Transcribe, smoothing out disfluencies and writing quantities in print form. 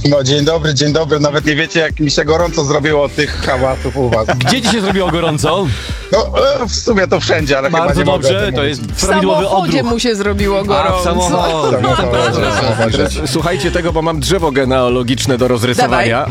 No dzień dobry. Nawet nie wiecie, jak mi się gorąco zrobiło od tych hałasów u was. Gdzie ci się zrobiło gorąco? No w sumie to wszędzie, ale Bardzo chyba nie dobrze, mogę o tym to mówić. jest W prawidłowy samochodzie odruch. mu się zrobiło A, w gorąco. samochodzie. Samochód. Słuchajcie tego, bo mam drzewo genealogiczne do rozrysowania.